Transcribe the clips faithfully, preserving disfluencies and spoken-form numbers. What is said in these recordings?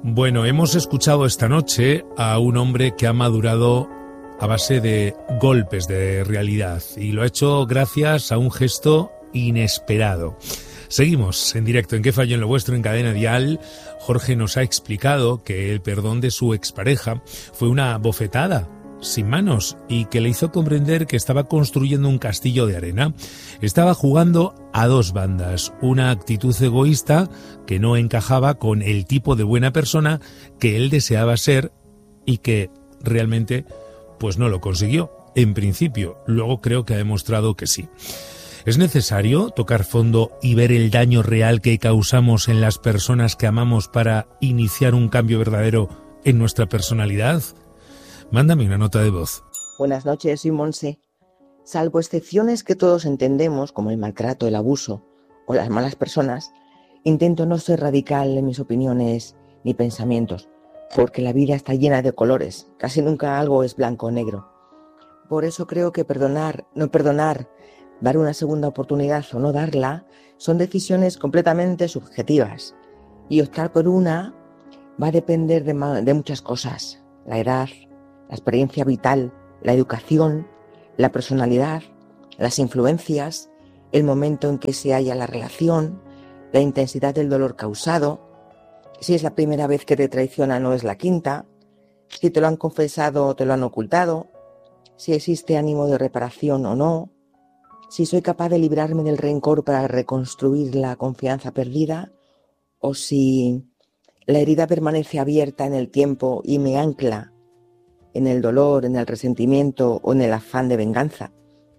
Bueno, hemos escuchado esta noche a un hombre que ha madurado a base de golpes de realidad y lo ha hecho gracias a un gesto inesperado. Seguimos en directo en ¿Qué falló en lo vuestro? En Cadena Dial. Jorge nos ha explicado que el perdón de su expareja fue una bofetada sin manos y que le hizo comprender que estaba construyendo un castillo de arena. Estaba jugando a dos bandas, una actitud egoísta que no encajaba con el tipo de buena persona que él deseaba ser y que realmente pues no lo consiguió. En principio, luego creo que ha demostrado que sí. ¿Es necesario tocar fondo y ver el daño real que causamos en las personas que amamos para iniciar un cambio verdadero en nuestra personalidad? Mándame una nota de voz. Buenas noches, soy Monse. Salvo excepciones que todos entendemos, como el maltrato, el abuso o las malas personas, intento no ser radical en mis opiniones ni pensamientos, porque la vida está llena de colores, casi nunca algo es blanco o negro. Por eso creo que perdonar, no perdonar, dar una segunda oportunidad o no darla, son decisiones completamente subjetivas, y optar por una va a depender de, ma- de muchas cosas: la edad, la experiencia vital, la educación, la personalidad, las influencias, el momento en que se halla la relación, la intensidad del dolor causado, si es la primera vez que te traicionan o es la quinta, si te lo han confesado o te lo han ocultado, si existe ánimo de reparación o no, si soy capaz de librarme del rencor para reconstruir la confianza perdida, o si la herida permanece abierta en el tiempo y me ancla en el dolor, en el resentimiento o en el afán de venganza.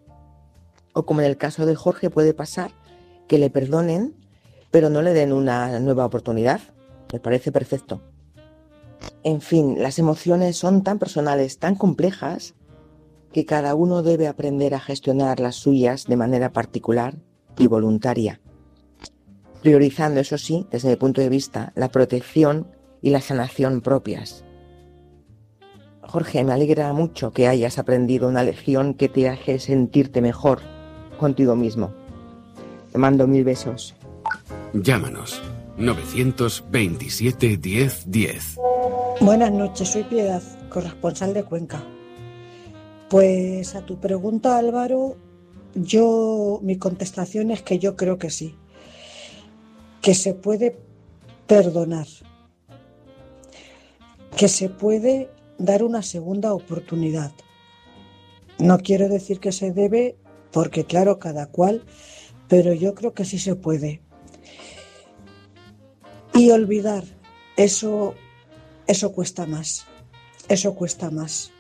O como en el caso de Jorge puede pasar, que le perdonen, pero no le den una nueva oportunidad. Me parece perfecto. En fin, las emociones son tan personales, tan complejas, que cada uno debe aprender a gestionar las suyas de manera particular y voluntaria, priorizando, eso sí, desde mi punto de vista, la protección y la sanación propias. Jorge, me alegra mucho que hayas aprendido una lección que te hace sentirte mejor contigo mismo. Te mando mil besos. Llámanos novecientos veintisiete diez diez. Buenas noches, soy Piedad, corresponsal de Cuenca. Pues a tu pregunta, Álvaro, yo mi contestación es que yo creo que sí, que se puede perdonar, que se puede dar una segunda oportunidad. No quiero decir que se debe, porque claro, cada cual, pero yo creo que sí se puede. Y olvidar, eso, eso cuesta más, eso cuesta más.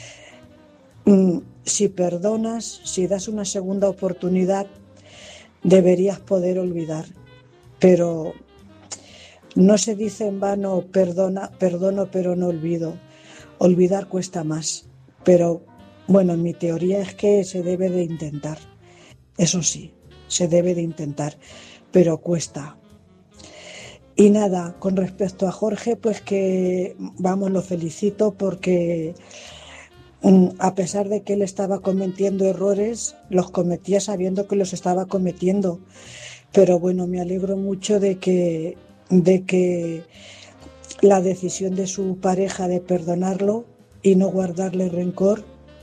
Si perdonas, si das una segunda oportunidad, deberías poder olvidar. Pero no se dice en vano, perdona, perdono pero no olvido. Olvidar cuesta más. Pero bueno, mi teoría es que se debe de intentar. Eso sí, se debe de intentar, pero cuesta. Y nada, con respecto a Jorge, pues que, vamos, lo felicito porque a pesar de que él estaba cometiendo errores, los cometía sabiendo que los estaba cometiendo. Pero bueno, me alegro mucho de que, de que la decisión de su pareja de perdonarlo y no guardarle rencor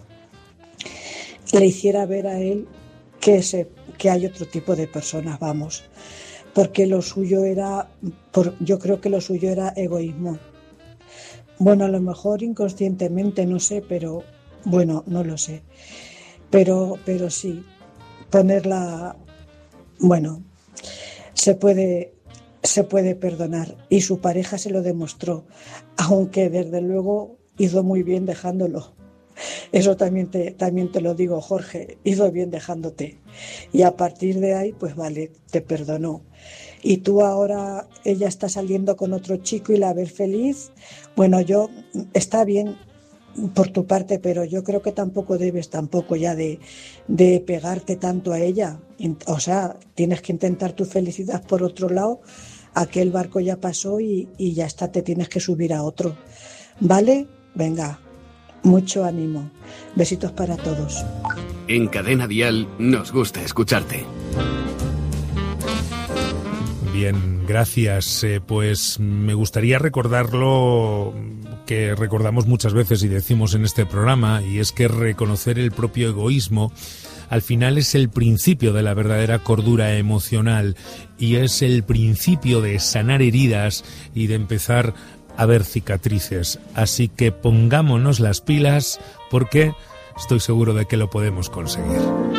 le hiciera ver a él que, se, que hay otro tipo de personas, vamos. Porque lo suyo era, por, yo creo que lo suyo era egoísmo. Bueno, a lo mejor inconscientemente, no sé, pero bueno, no lo sé. Pero, pero sí, ponerla, bueno, se puede, se puede perdonar. Y su pareja se lo demostró, aunque desde luego hizo muy bien dejándolo. Eso también te, también te lo digo, Jorge, hizo bien dejándote. Y a partir de ahí, pues vale, te perdonó. Y tú ahora, ella está saliendo con otro chico y la ves feliz. Bueno, yo, está bien por tu parte, pero yo creo que tampoco debes tampoco ya de, de pegarte tanto a ella. O sea, tienes que intentar tu felicidad por otro lado. Aquel barco ya pasó y, y ya está, te tienes que subir a otro. ¿Vale? Venga, mucho ánimo. Besitos para todos. En Cadena Dial nos gusta escucharte. Bien, gracias. Eh, pues me gustaría recordarlo que recordamos muchas veces y decimos en este programa, y es que reconocer el propio egoísmo al final es el principio de la verdadera cordura emocional y es el principio de sanar heridas y de empezar a ver cicatrices. Así que pongámonos las pilas porque estoy seguro de que lo podemos conseguir.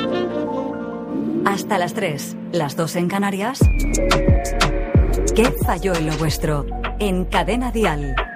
Hasta las tres, las dos en Canarias. ¿Qué falló en lo vuestro? En Cadena Dial.